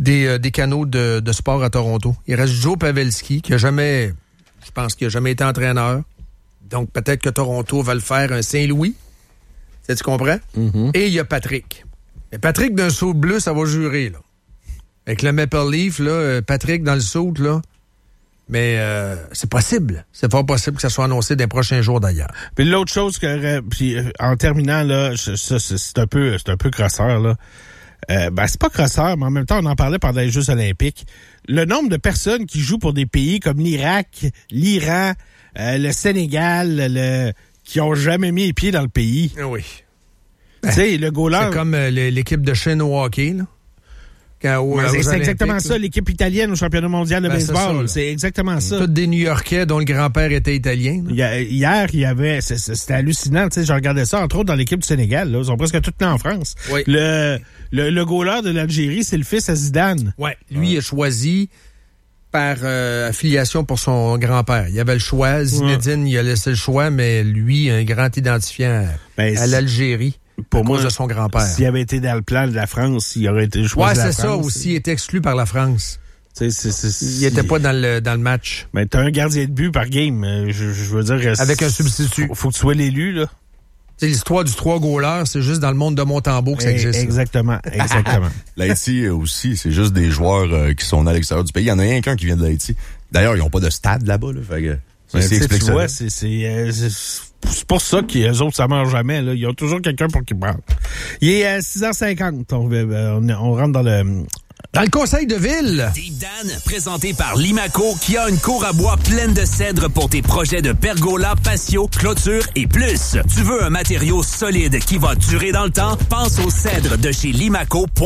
des canaux de sport à Toronto. Il reste Joe Pavelski, je pense qu'il n'a jamais été entraîneur. Donc, peut-être que Toronto va le faire un Saint-Louis. Tu comprends? Mm-hmm. Et il y a Patrick. Mais Patrick, d'un saut bleu, ça va jurer, là. Avec le Maple Leaf, là, Patrick dans le saut, là. Mais c'est possible. C'est pas possible que ça soit annoncé dans les prochains jours, d'ailleurs. Puis l'autre chose en terminant, là, c'est un peu crosseur, là. C'est pas crosseur, mais en même temps, on en parlait pendant les Jeux olympiques. Le nombre de personnes qui jouent pour des pays comme l'Irak, l'Iran, le Sénégal, qui ont jamais mis les pieds dans le pays. Oui. Tu sais, le goaler... C'est comme l'équipe de Chine au hockey, là. C'est exactement ça, l'équipe italienne au championnat mondial de baseball. C'est exactement ça. Tous des New-Yorkais dont le grand-père était italien. Hier, il y avait... C'était hallucinant, tu sais, je regardais ça, entre autres, dans l'équipe du Sénégal. Là, ils sont presque tous nés en France. Oui. Le goaler de l'Algérie, c'est le fils à Zidane. Oui, lui, il a choisi par affiliation pour son grand-père. Il y avait le choix. Zinedine, il a laissé le choix, mais lui, un grand identifiant à l'Algérie. Pour moi, de son grand-père. S'il avait été dans le plan de la France, il aurait été choisi de la France. Ouais, c'est ça aussi. Il était exclu par la France. Il était pas dans le match. Mais t'as un gardien de but par game. Je veux dire... Avec un substitut. Faut que tu sois l'élu, là. C'est l'histoire du 3 goalers, c'est juste dans le monde de Montembeau que ça existe. Exactement. L'Haïti aussi, c'est juste des joueurs qui sont à l'extérieur du pays. Il y en a rien qu'un qui vient de l'Haïti. D'ailleurs, ils n'ont pas de stade là-bas. Là, fait que, tu vois, c'est pour ça qu'eux autres, ça marche jamais. Là. Ils ont toujours quelqu'un pour qu'ils parlent. Il est 6h50. On rentre dans le conseil de ville. Deep Dan, présenté par Limaco, qui a une cour à bois pleine de cèdre pour tes projets de pergola, patio, clôture et plus. Tu veux un matériau solide qui va durer dans le temps? Pense au cèdre de chez Limaco.